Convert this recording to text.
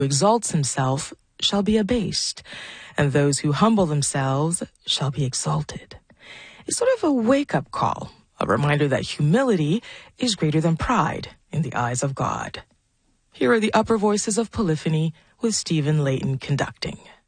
exalts himself shall be abased, and those who humble themselves shall be exalted. It's sort of a wake-up call, a reminder that humility is greater than pride in the eyes of God. Here are the upper voices of Polyphony with Stephen Layton conducting.